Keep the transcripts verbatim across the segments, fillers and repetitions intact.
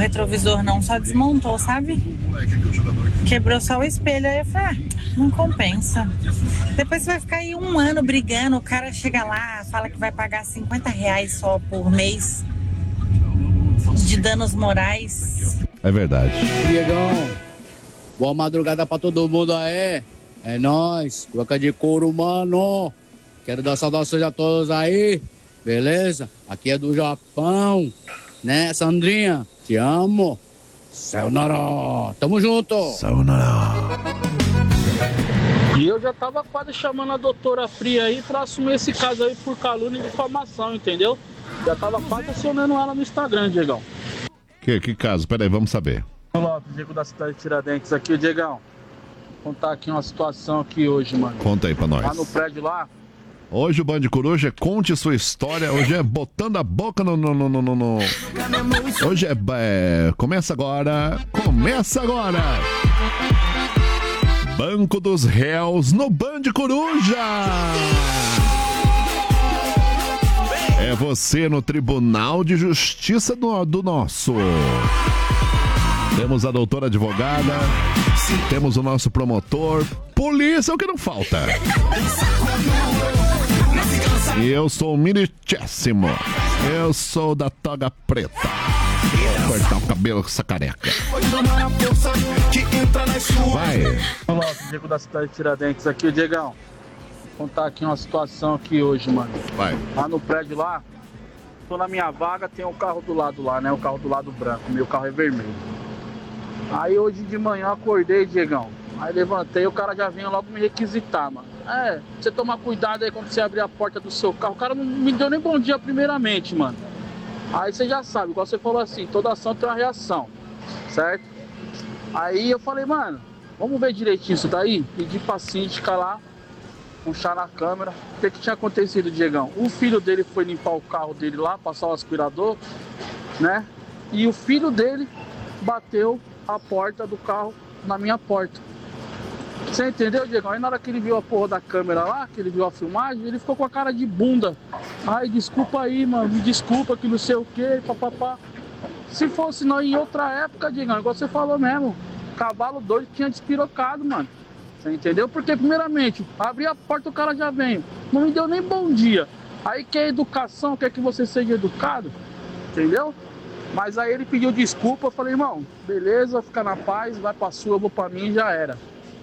retrovisor não, só desmontou, sabe? Quebrou só o espelho. Aí eu falei, ah, não compensa. Depois você vai ficar aí um ano brigando, o cara chega lá, fala que vai pagar cinquenta reais só por mês de danos morais. É verdade. Diegão, boa madrugada pra todo mundo aí. É nóis, boca de couro, mano. Quero dar saudações a todos aí, beleza? Aqui é do Japão, né, Sandrinha? Te amo. Sayonara. Tamo junto. Sayonara. E eu já tava quase chamando a doutora Fria aí pra assumir esse caso aí por calúnia e difamação, entendeu? Já tava quase acionando ela no Instagram, Diegão. Que, que caso? Peraí, vamos saber. Olá, Diego da cidade de Tiradentes aqui, Diegão. Vou contar aqui uma situação aqui hoje, mano. Conta aí pra nós. Lá no prédio lá. Hoje o Band Coruja, conte sua história. Hoje é botando a boca no... no, no, no, no. Hoje é, é... Começa agora. Começa agora. Banco dos Réus no Band Coruja. É você no Tribunal de Justiça do, do nosso. Temos a doutora advogada, temos o nosso promotor, polícia é o que não falta. E eu sou o Minichésimo, eu sou da toga preta. Vou cortar o cabelo com essa careca. Vai. Olá, Diego da cidade de Tiradentes aqui, Diegão. Vou contar aqui uma situação aqui hoje, mano. Vai. Lá no prédio lá, tô na minha vaga, tem um carro do lado lá, né? O carro do lado branco, meu carro é vermelho. Aí hoje de manhã eu acordei, Diegão. Aí levantei, o cara já vinha logo me requisitar, mano. É, você tomar cuidado aí quando você abrir a porta do seu carro. O cara não me deu nem bom dia primeiramente, mano. Aí você já sabe, igual você falou assim, toda ação tem uma reação, certo? Aí eu falei, mano, vamos ver direitinho isso daí? Pedi pra síndica lá, puxar na câmera. O que que tinha acontecido, Diegão? O filho dele foi limpar o carro dele lá, passar o aspirador, né? E o filho dele bateu a porta do carro na minha porta. Você entendeu, Diego? Aí na hora que ele viu a porra da câmera lá, que ele viu a filmagem, ele ficou com a cara de bunda. Ai, desculpa aí, mano, me desculpa que não sei o que, papapá. Se fosse nós em outra época, Diego, igual você falou mesmo, cavalo doido tinha despirocado, mano. Você entendeu? Porque, primeiramente, abri a porta, o cara já veio. Não me deu nem bom dia. Aí quer educação, quer que você seja educado, entendeu? Mas aí ele pediu desculpa, eu falei, irmão, beleza, fica na paz, vai pra sua, eu vou pra mim e já era.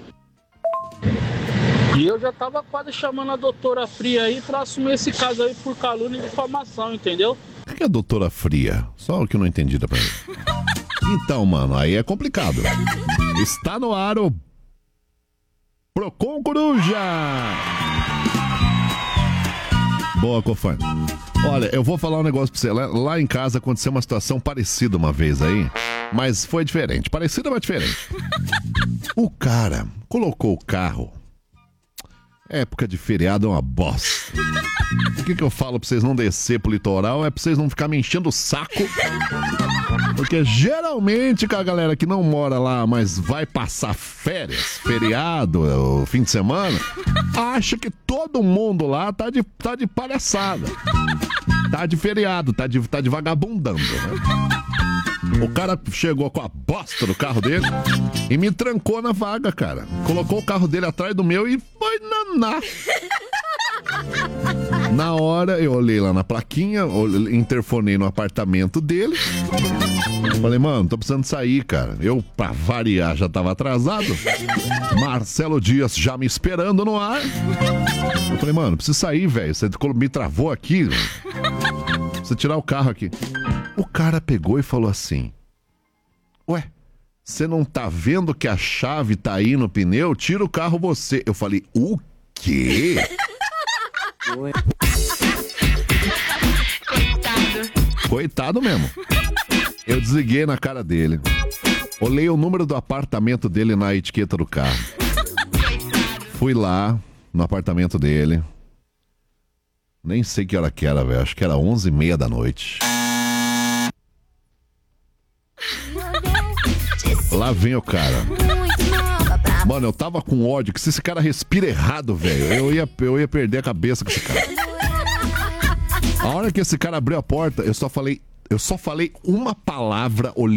E eu já tava quase chamando a doutora Fria aí pra assumir esse caso aí por calúnia e difamação, entendeu? O que é a doutora Fria? Só o que eu não entendi da pra mim. Então, mano, aí é complicado. Está no ar o Procon Coruja. Boa, Cofã. Olha, eu vou falar um negócio pra você. Lá, lá em casa aconteceu uma situação parecida uma vez aí, mas foi diferente. Parecida, mas diferente. O cara colocou o carro. Época de feriado é uma bosta. O que que eu falo pra vocês não descer pro litoral? É pra vocês não ficar me enchendo o saco. Porque geralmente com a galera que não mora lá, mas vai passar férias, feriado, o fim de semana, acha que todo mundo lá tá de, tá de palhaçada. Tá de feriado, tá de, tá de vagabundando, né? O cara chegou com a bosta do carro dele e me trancou na vaga, cara. Colocou o carro dele atrás do meu e foi naná. Na hora, eu olhei lá na plaquinha, interfonei no apartamento dele. Falei, mano, tô precisando sair, cara. Eu, pra variar, já tava atrasado. Marcelo Dias já me esperando no ar. Eu falei, mano, preciso sair, velho. Você me travou aqui. Precisa tirar o carro aqui. O cara pegou e falou assim: ué, você não tá vendo que a chave tá aí no pneu? Tira o carro você. Eu falei, o quê? Coitado. Coitado mesmo. Eu desliguei na cara dele. Olhei o número do apartamento dele na etiqueta do carro. Fui lá no apartamento dele. Nem sei que hora que era, velho. Acho que era onze e meia da noite. Lá vem o cara. Mano, eu tava com ódio, que se esse cara respira errado, velho, eu ia, eu ia perder a cabeça com esse cara. A hora que esse cara abriu a porta, eu só falei, eu só falei uma palavra, olhei